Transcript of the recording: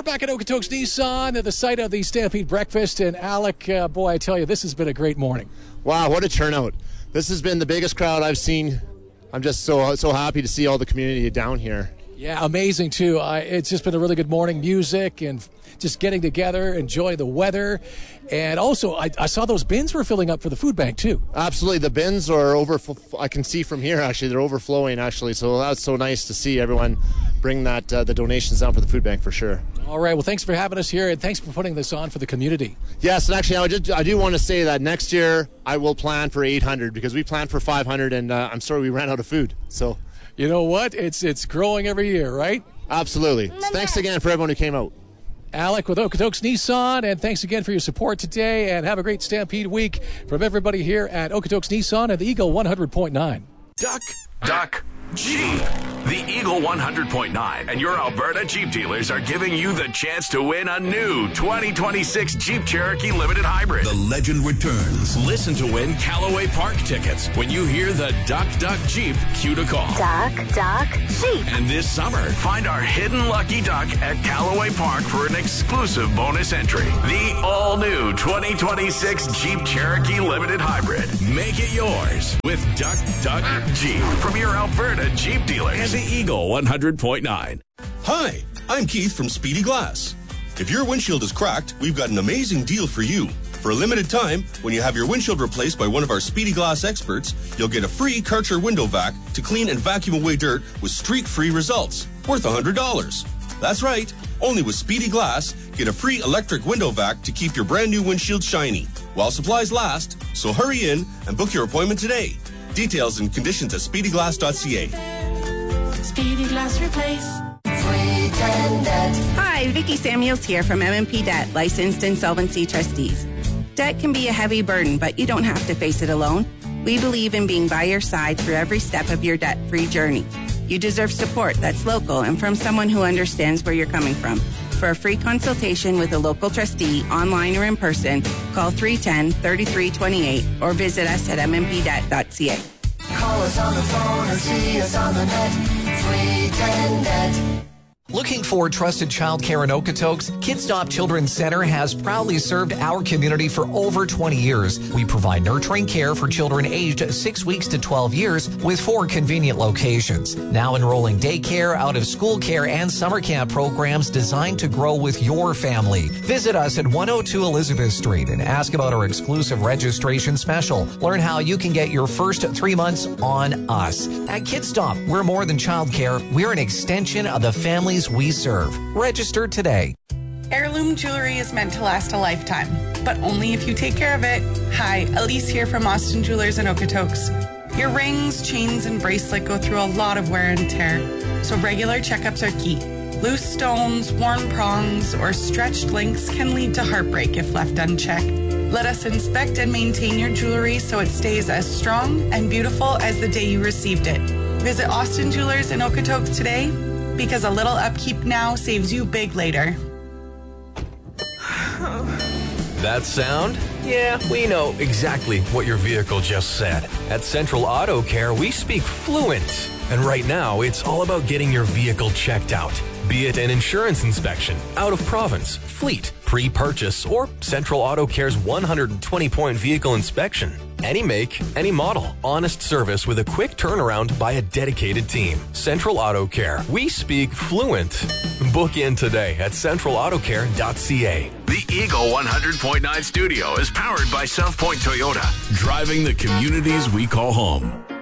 back at Okotoks Nissan at the site of the Stampede Breakfast. And Alec, boy, I tell you, this has been a great morning. Wow, what a turnout. This has been the biggest crowd I've seen. I'm just so happy to see all the community down here. Yeah, amazing, too. It's just been a really good morning. Music and just getting together, enjoy the weather. And also, I saw those bins were filling up for the food bank, too. Absolutely. The bins are I can see from here, actually. They're overflowing, actually. So that's so nice to see everyone bring the donations down for the food bank, for sure. All right. Well, thanks for having us here, and thanks for putting this on for the community. Yes, and actually, I do want to say that next year I will plan for 800 because we planned for 500, and I'm sorry we ran out of food. So, you know what? It's growing every year, right? Absolutely. Thanks again for everyone who came out. Alec with Okotoks Nissan, and thanks again for your support today, and have a great Stampede week from everybody here at Okotoks Nissan and the Eagle 100.9. Duck, Jeep. The Eagle 100.9 and your Alberta Jeep dealers are giving you the chance to win a new 2026 Jeep Cherokee Limited Hybrid. The legend returns. Listen to win Callaway Park tickets when you hear the Duck Jeep cue to call. Duck Jeep. And this summer, find our hidden lucky duck at Callaway Park for an exclusive bonus entry. The all-new 2026 Jeep Cherokee Limited Hybrid. Make it yours with Duck Jeep from your Alberta Jeep dealers and the Eagle 100.9. Hi, I'm Keith from Speedy Glass. If your windshield is cracked, we've got an amazing deal for you. For a limited time, when you have your windshield replaced by one of our Speedy Glass experts, you'll get a free Karcher window vac to clean and vacuum away dirt with streak-free results, worth $100. That's right. Only with Speedy Glass, get a free electric window vac to keep your brand new windshield shiny while supplies last. So hurry in and book your appointment today. Details and conditions at speedyglass.ca. Speedy Glass Replace. Hi, Vicki Samuels here from M&P Debt, licensed insolvency trustees. Debt can be a heavy burden, but you don't have to face it alone. We believe in being by your side through every step of your debt-free journey. You deserve support that's local and from someone who understands where you're coming from. For a free consultation with a local trustee, online or in person, call 310-3328 or visit us at mmpdebt.ca. Call us on the phone or see us on the net. 310-NET. Looking for trusted childcare in Okotoks? KidStop Children's Center has proudly served our community for over 20 years. We provide nurturing care for children aged 6 weeks to 12 years with 4 convenient locations. Now enrolling daycare, out-of-school care, and summer camp programs designed to grow with your family. Visit us at 102 Elizabeth Street and ask about our exclusive registration special. Learn how you can get your first 3 months on us. At KidStop, we're more than childcare. We're an extension of the families we serve. Register today. Heirloom jewelry is meant to last a lifetime, but only if you take care of it. Hi, Elise here from Austin Jewelers in Okotoks. Your rings, chains, and bracelet go through a lot of wear and tear, so regular checkups are key. Loose stones, worn prongs, or stretched links can lead to heartbreak if left unchecked. Let us inspect and maintain your jewelry so it stays as strong and beautiful as the day you received it. Visit Austin Jewelers in Okotoks today, because a little upkeep now saves you big later. That sound? Yeah, we know exactly what your vehicle just said. At Central Auto Care, we speak fluent. And right now, it's all about getting your vehicle checked out. Be it an insurance inspection, out of province, fleet, pre-purchase, or Central Auto Care's 120-point vehicle inspection. Any make, any model. Honest service with a quick turnaround by a dedicated team. Central Auto Care. We speak fluent. Book in today at centralautocare.ca. The Eagle 100.9 studio is powered by South Point Toyota, driving the communities we call home.